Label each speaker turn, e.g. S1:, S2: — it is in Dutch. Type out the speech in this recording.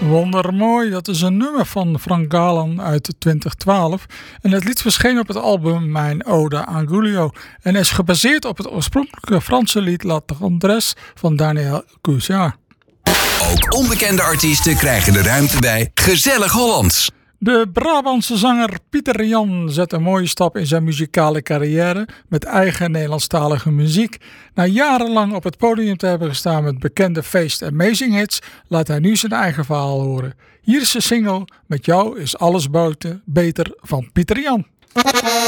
S1: Wondermooi, dat is een nummer van Frank Galan uit 2012. En het lied verscheen op het album Mijn Ode aan Giulio. En is gebaseerd op het oorspronkelijke Franse lied La Tendresse van Daniel Cuissard.
S2: Ook onbekende artiesten krijgen de ruimte bij Gezellig Hollands.
S1: De Brabantse zanger Pieter Jan zet een mooie stap in zijn muzikale carrière met eigen Nederlandstalige muziek. Na jarenlang op het podium te hebben gestaan met bekende feest- en amazing hits, laat hij nu zijn eigen verhaal horen. Hier is de single Met jou is alles beter van Pieter Jan.